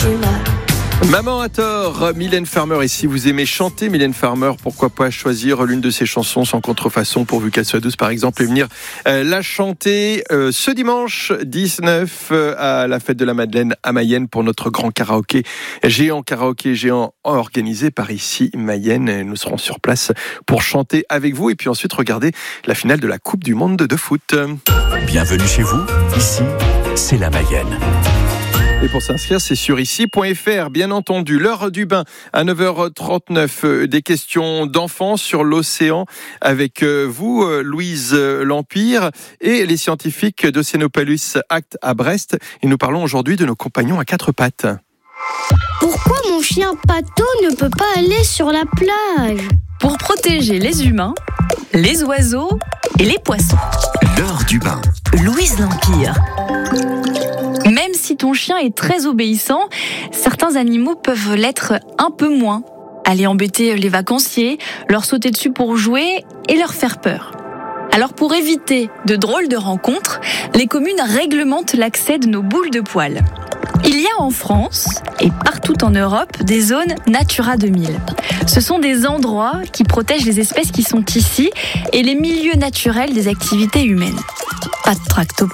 nationale. Maman a tort, Mylène Farmer. Et si vous aimez chanter Mylène Farmer, pourquoi pas choisir l'une de ses chansons sans contrefaçon, pourvu qu'elle soit douce par exemple, et venir la chanter ce dimanche 19 à la fête de la Madeleine à Mayenne pour notre grand karaoké géant organisé par ici Mayenne. Nous serons sur place pour chanter avec vous et puis ensuite regarder la finale de la Coupe du Monde de foot. Bienvenue chez vous, ici c'est la Mayenne. Et pour s'inscrire, c'est sur ici.fr, bien entendu. L'heure du bain à 9h39. Des questions d'enfants sur l'océan avec vous, Louise Lampire, et les scientifiques d'Oceanopalus Act à Brest. Et nous parlons aujourd'hui de nos compagnons à quatre pattes. Pourquoi mon chien Pato ne peut pas aller sur la plage ? Pour protéger les humains, les oiseaux et les poissons. L'heure du bain. Louise Lampire. Même si ton chien est très obéissant, certains animaux peuvent l'être un peu moins. Aller embêter les vacanciers, leur sauter dessus pour jouer et leur faire peur. Alors pour éviter de drôles de rencontres, les communes réglementent l'accès de nos boules de poils. Il y a en France et partout en Europe des zones Natura 2000. Ce sont des endroits qui protègent les espèces qui sont ici et les milieux naturels des activités humaines. Pas de tractopelle.